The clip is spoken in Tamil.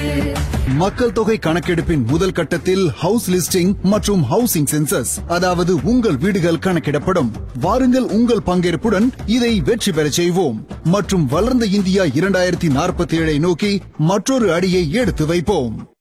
மக்கள் தொகை கணக்கெடுப்பின் முதல் கட்டத்தில் ஹவுஸ் லிஸ்டிங் மற்றும் ஹவுசிங் சென்சஸ், அதாவது உங்கள் வீடுகள் கணக்கிடப்படும். வாருங்கள், உங்கள் பங்கேற்புடன் இதை வெற்றி பெறச் செய்வோம் மற்றும் வளர்ந்த இந்தியா 2047 நோக்கி மற்றொரு அடியை எடுத்து வைப்போம்.